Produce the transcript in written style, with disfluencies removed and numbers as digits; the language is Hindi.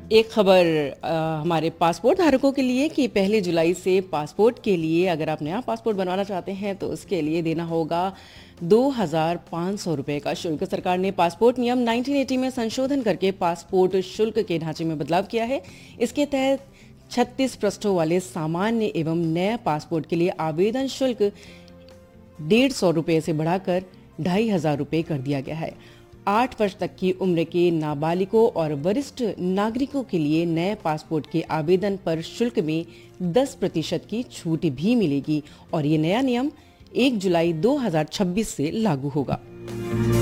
एक खबर हमारे पासपोर्ट धारकों के लिए कि 1 जुलाई से पासपोर्ट के लिए अगर आप नया पासपोर्ट बनवाना चाहते हैं तो उसके लिए देना होगा 2,500 रुपये का शुल्क। सरकार ने पासपोर्ट नियम 1980 में संशोधन करके पासपोर्ट शुल्क के ढांचे में बदलाव किया है। इसके तहत 36 पृष्ठों वाले सामान्य एवं नया पासपोर्ट के लिए आवेदन शुल्क 150 रुपये से बढ़ाकर 2,500 रुपये कर दिया गया है। 8 वर्ष तक की उम्र के नाबालिगों और वरिष्ठ नागरिकों के लिए नए पासपोर्ट के आवेदन पर शुल्क में 10% की छूट भी मिलेगी और ये नया नियम 1 जुलाई 2026 से लागू होगा।